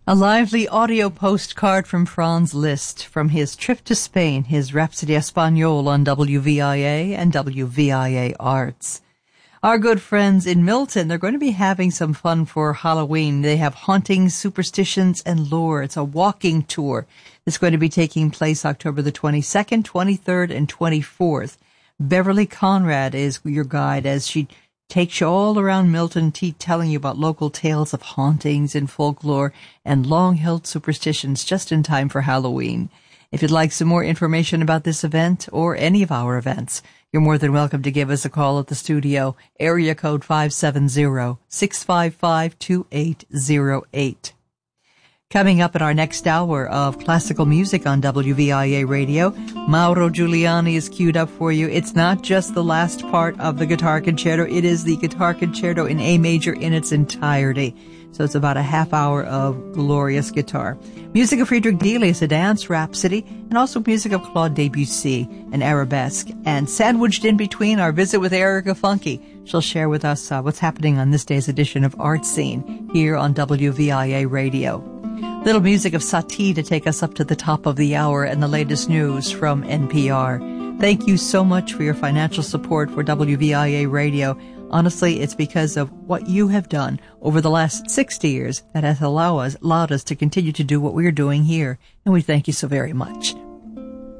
A lively audio postcard from Franz Liszt from his trip to Spain, his Rhapsody Espagnole on WVIA and WVIA Arts. Our good friends in Milton, they're going to be having some fun for Halloween. They have hauntings, superstitions, and lore. It's a walking tour. It's going to be taking place October the 22nd, 23rd, and 24th. Beverly Conrad is your guide as she takes you all around Milton, telling you about local tales of hauntings and folklore and long-held superstitions just in time for Halloween. If you'd like some more information about this event or any of our events, you're more than welcome to give us a call at the studio, area code 570-655-2808. Coming up in our next hour of classical music on WVIA Radio, Mauro Giuliani is queued up for you. It's not just the last part of the Guitar Concerto, it is the Guitar Concerto in A major in its entirety. So it's about a half hour of glorious guitar. Music of Friedrich Delius, a dance rhapsody, and also music of Claude Debussy, an arabesque. And sandwiched in between, our visit with Erica Funke. She'll share with us what's happening on this day's edition of Art Scene here on WVIA Radio. Little music of Satie to take us up to the top of the hour and the latest news from NPR. Thank you so much for your financial support for WVIA Radio. Honestly, it's because of what you have done over the last 60 years that has allowed us to continue to do what we're doing here. And we thank you so very much.